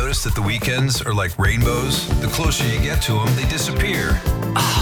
noticed that the weekends are like rainbows? The closer you get to them, they disappear.